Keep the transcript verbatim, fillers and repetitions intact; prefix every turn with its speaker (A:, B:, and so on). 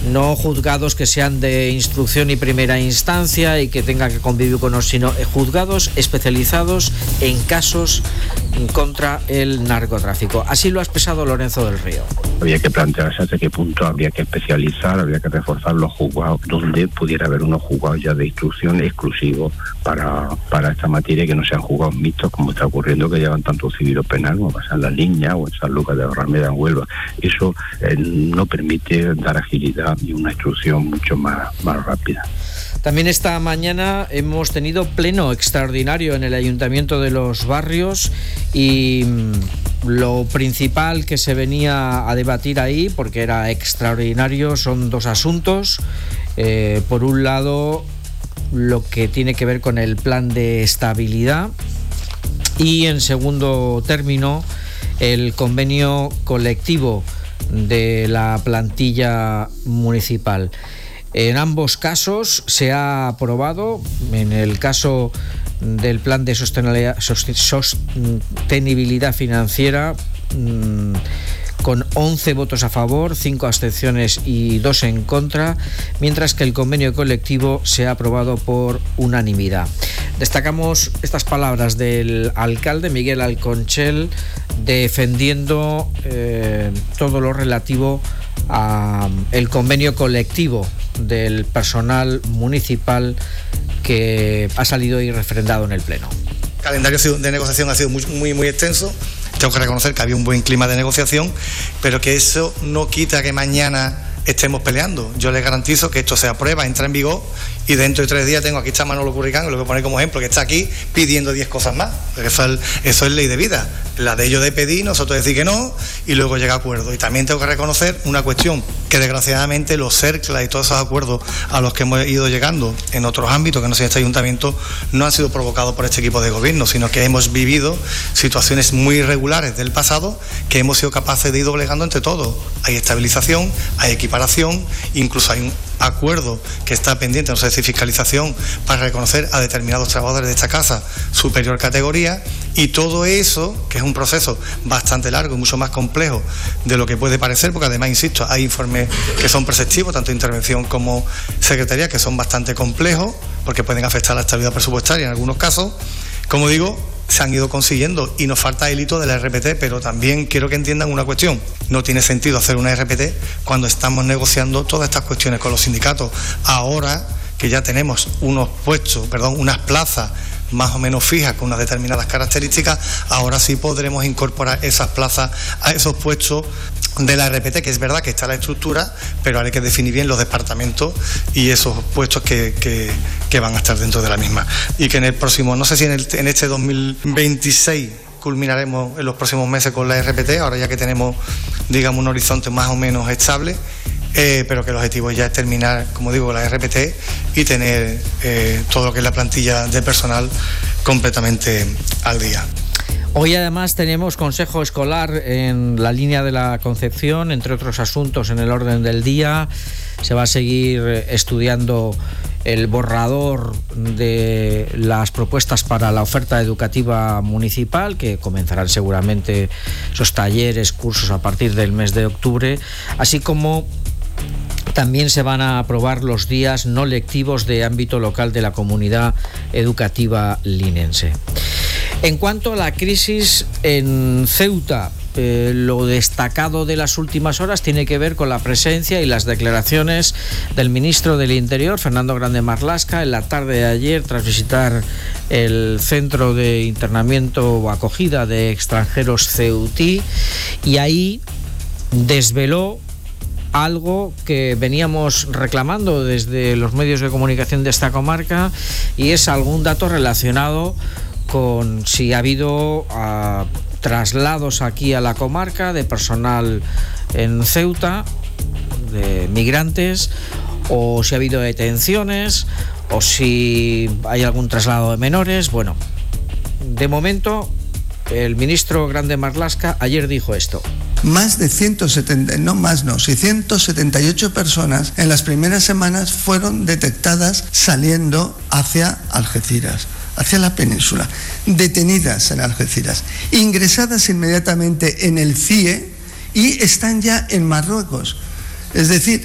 A: no juzgados que sean de instrucción y primera instancia y que tengan que convivir con nosotros, sino juzgados especializados en casos contra el narcotráfico. Así lo ha expresado Lorenzo del Río.
B: Había que plantearse hasta qué punto habría que especializar, habría que reforzar los juzgados, donde pudiera haber unos juzgados ya de instrucción exclusivos para, para esta materia, y que no sean juzgados mixtos como está ocurriendo, que llevan tanto civil o penal como pasa en La Liña o en San Lucas de Barrameda, en Huelva. Eso eh, no permite dar agilidad y una instrucción mucho más, más rápida.
A: También esta mañana hemos tenido pleno extraordinario en el Ayuntamiento de Los Barrios, y lo principal que se venía a debatir ahí, porque era extraordinario, son dos asuntos. Eh, por un lado, lo que tiene que ver con el plan de estabilidad, y en segundo término, el convenio colectivo de la plantilla municipal. En ambos casos se ha aprobado. En el caso del plan de sostenibilidad, sostenibilidad financiera, mmm, con once votos a favor, cinco abstenciones y dos en contra, mientras que el convenio colectivo se ha aprobado por unanimidad. Destacamos estas palabras del alcalde Miguel Alconchel, defendiendo eh, todo lo relativo a el convenio colectivo del personal municipal que ha salido y refrendado en el Pleno.
C: El calendario de negociación ha sido muy, muy, muy extenso. Tengo que reconocer que había un buen clima de negociación, pero que eso no quita que mañana estemos peleando. Yo les garantizo que esto se aprueba, entra en vigor, y dentro de tres días tengo, aquí está Manolo Curricán, que lo voy a poner como ejemplo, que está aquí pidiendo diez cosas más, porque eso es, eso es ley de vida, la de ellos de pedir, nosotros decir que no, y luego llega a acuerdo. Y también tengo que reconocer una cuestión, que desgraciadamente los CERCLA y todos esos acuerdos a los que hemos ido llegando en otros ámbitos, que no sea este ayuntamiento, no han sido provocados por este equipo de gobierno, sino que hemos vivido situaciones muy irregulares del pasado, que hemos sido capaces de ir doblegando entre todos. Hay estabilización, hay equiparación, incluso hay un acuerdo que está pendiente, no sé si fiscalización, para reconocer a determinados trabajadores de esta casa superior categoría, y todo eso, que es un proceso bastante largo y mucho más complejo de lo que puede parecer, porque además, insisto, hay informes que son preceptivos, tanto intervención como secretaría, que son bastante complejos, porque pueden afectar la estabilidad presupuestaria en algunos casos. Como digo, se han ido consiguiendo y nos falta el hito de la R P T, pero también quiero que entiendan una cuestión. No tiene sentido hacer una R P T cuando estamos negociando todas estas cuestiones con los sindicatos. Ahora que ya tenemos unos puestos, perdón, unas plazas más o menos fijas con unas determinadas características, ahora sí podremos incorporar esas plazas a esos puestos de la R P T, que es verdad que está la estructura, pero ahora hay que definir bien los departamentos y esos puestos que, que, que van a estar dentro de la misma. Y que en el próximo, no sé si en, el, en este dos mil veintiséis culminaremos en los próximos meses con la R P T, ahora ya que tenemos, digamos, un horizonte más o menos estable, eh, pero que el objetivo ya es terminar, como digo, la R P T y tener eh, todo lo que es la plantilla de personal completamente al día.
A: Hoy además tenemos consejo escolar en la línea de la Concepción, entre otros asuntos en el orden del día. Se va a seguir estudiando el borrador de las propuestas para la oferta educativa municipal, que comenzarán seguramente esos talleres, cursos a partir del mes de octubre, así como también se van a aprobar los días no lectivos de ámbito local de la comunidad educativa linense. En cuanto a la crisis en Ceuta, eh, lo destacado de las últimas horas tiene que ver con la presencia y las declaraciones del ministro del Interior, Fernando Grande Marlaska, en la tarde de ayer, tras visitar el centro de internamiento o acogida de extranjeros ceutí, y ahí desveló algo que veníamos reclamando desde los medios de comunicación de esta comarca, y es algún dato relacionado con si ha habido uh, traslados aquí a la comarca de personal en Ceuta, de migrantes, o si ha habido detenciones, o si hay algún traslado de menores. Bueno, de momento el ministro Grande Marlaska ayer dijo esto.
D: Más de ciento setenta, no más no, ciento setenta y ocho personas en las primeras semanas fueron detectadas saliendo hacia Algeciras, hacia la península, detenidas en Algeciras, ingresadas inmediatamente en el C I E y están ya en Marruecos. Es decir,